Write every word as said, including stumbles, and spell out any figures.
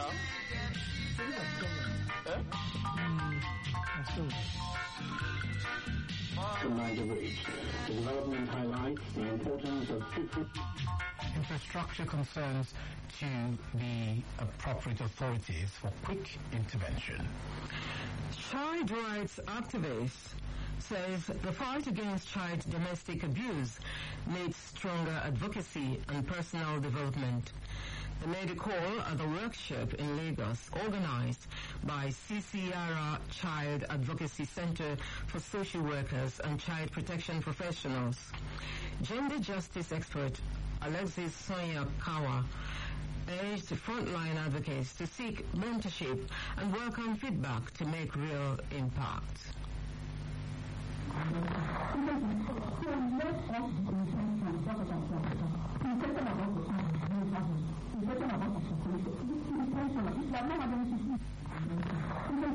now. Eh? Commander Bridge. The development highlights the importance of frequent infrastructure concerns to the appropriate authorities for quick intervention. Child rights activist says the fight against child domestic abuse needs stronger advocacy and personal development. They made a call at a workshop in Lagos organized by C C R A Child Advocacy Center for Social Workers and Child Protection Professionals. Gender justice expert Alexis Sonia Kawa urged frontline advocates to seek mentorship and welcome feedback to make real impact. It's